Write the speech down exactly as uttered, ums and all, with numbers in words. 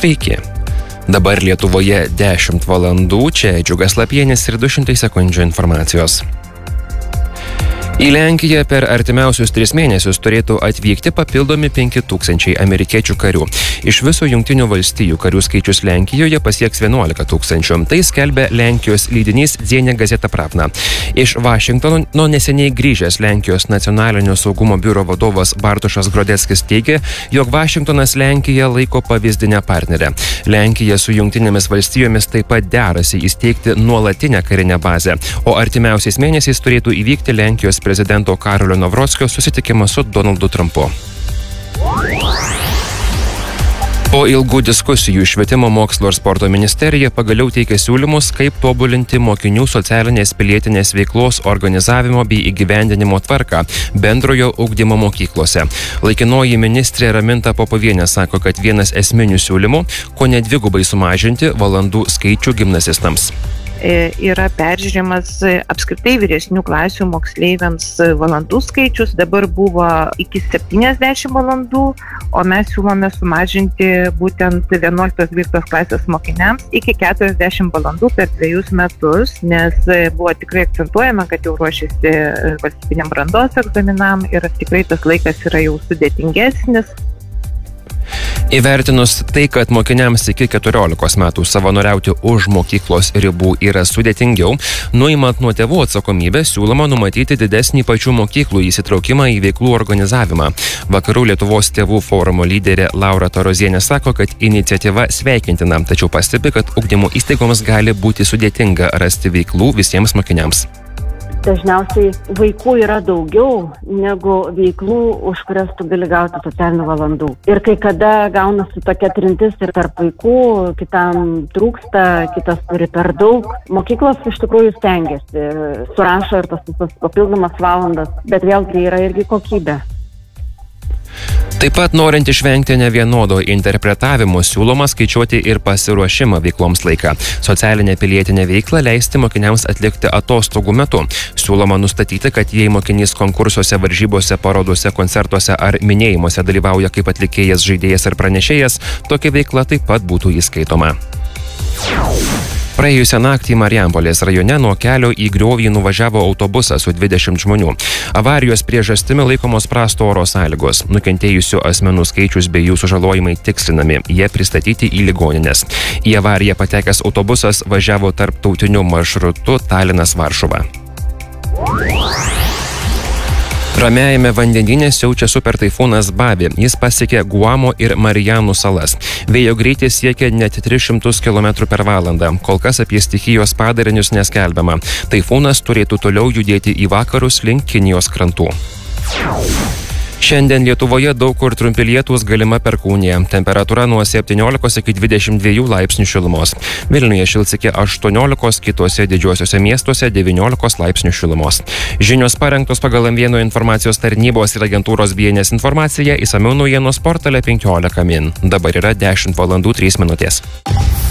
Sveiki. Dabar Lietuvoje dešimt valandų, čia Džiugas Lapienis ir du šimtai sekundžių informacijos. Į Lenkiją per artimiausius tris mėnesius turėtų atvykti papildomi penki tūkstančiai amerikiečių karių. Iš viso Jungtinių valstijų karių skaičius Lenkijoje pasieks vienuolika tūkstančių. Tai skelbia Lenkijos leidinys Dzienė Gazeta Pravda. Iš Vašingtono nuo neseniai grįžęs Lenkijos nacionalinio saugumo biuro vadovas Bartošas Grodeckis teigia, jog Vašingtonas Lenkiją laiko pavyzdinę partnerę. Lenkija su Jungtinėmis valstijomis taip pat derasi įsteigti nuolatinę karinę bazę, o artimiausiais mėnesiais turėtų įvykti Lenkijos prezidento Karolio Nawrocko susitikimas su Donaldu Trumpu. Po ilgų diskusijų Švietimo, mokslo ir sporto ministerija pagaliau teikia siūlymus, kaip tobulinti mokinių socialinės pilietinės veiklos organizavimo bei įgyvendinimo tvarką bendrojo ugdymo mokyklose. Laikinoji ministrė Raminta Popovienė sako, kad vienas esminių siūlymų – ko ne dvigubai sumažinti valandų skaičių gimnazistams. Yra peržiūrimas apskritai vyresnių klasių moksleiviams valandų skaičius. Dabar buvo iki septyniasdešimt valandų, o mes siūlome sumažinti būtent vienuoliktos dvyliktos klasės mokiniams iki keturiasdešimt valandų per dviejus metus, nes buvo tikrai akcentuojama, kad jau ruošiasi valstybiniam brandos egzaminam ir tikrai tas laikas yra jau sudėtingesnis. Įvertinus tai, kad mokiniams iki keturiolikos metų savanoriauti už mokyklos ribų yra sudėtingiau, nuimant nuo tėvų atsakomybę, siūloma numatyti didesnį pačių mokyklų įsitraukimą į veiklų organizavimą. Vakarų Lietuvos tėvų forumo lyderė Laura Tarozienė sako, kad iniciatyva sveikintina, tačiau pastebi, kad ugdymo įstaigoms gali būti sudėtinga rasti veiklų visiems mokiniams. Dažniausiai vaikų yra daugiau negu veiklų, už kurias tu gali gauti socialinių valandų. Ir kai kada gaunasi tokia trintis ir tarp vaikų, kitam trūksta, kitas turi per daug. Mokyklos iš tikrųjų stengiasi, surašo ir tas visas papildomas valandas, bet vėlgi yra irgi kokybė. Taip pat norint išvengti nevienodo interpretavimo, siūloma skaičiuoti ir pasiruošimą veikloms laiką. Socialinę pilietinę veiklą leisti mokiniams atlikti atostogų metu. Siūloma nustatyti, kad jei mokinys konkursuose, varžybose, parodose, koncertuose ar minėjimuose dalyvauja kaip atlikėjas, žaidėjas ar pranešėjas, tokia veikla taip pat būtų įskaitoma. Praėjusią naktį Marijampolės rajone nuo kelio į griovį nuvažiavo autobusas su dvidešimt žmonių. Avarijos priežastimi laikomos prasto oro sąlygos. Nukentėjusių asmenų skaičius bei jų sužalojimai tikslinami. Jie pristatyti į ligonines. Į avariją patekęs autobusas važiavo tarptautiniu maršrutu Talinas-Varšuva. Ramiajame vandenyne siaučia super taifūnas Babi. Jis pasiekė Guamo ir Marijanų salas. Vėjo greitis siekia net tris šimtus kilometrų per valandą. Kol kas apie stichijos padarinius neskelbiama. Taifūnas turėtų toliau judėti į vakarus link Kinijos krantų. Šiandien Lietuvoje daug kur trumpi lietūs, galima perkūnija. Temperatūra nuo septyniolikos iki dvidešimt dviejų laipsnių šilumos. Vilniuje šils iki aštuoniolikos, kitose didžiuosiuose miestuose devyniolikos laipsnių šilumos. Žinios parengtos pagal M vienas informacijos tarnybos ir agentūros B N S informaciją, išsamiau naujienos portale penkiolika min. Dabar yra dešimt valandų trys minutės.